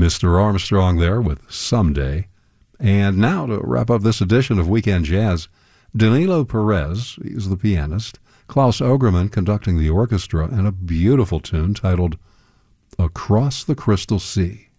Mr. Armstrong there with Someday. And now to wrap up this edition of Weekend Jazz, Danilo Perez, he's the pianist, Klaus Ogerman conducting the orchestra, and a beautiful tune titled Across the Crystal Sea.